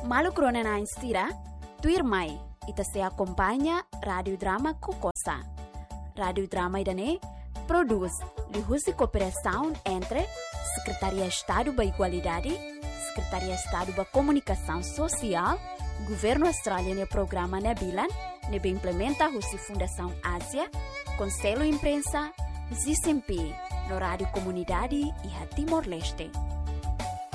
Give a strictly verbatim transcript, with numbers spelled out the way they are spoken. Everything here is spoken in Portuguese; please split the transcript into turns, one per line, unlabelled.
Malu krona na instira, tu irmai, ita se acompanha Radio Drama Kukosa. Radio Drama idane produz lihusi cooperação entre Secretaria Estado da Igualdade, Secretaria Estado da Comunicação Social, Governo Australiano e Programa Nebilan, nebe implementa a Fundação Ásia, Conselho Imprensa, Z S M P, no Rádio Comunidade e a Timor-Leste.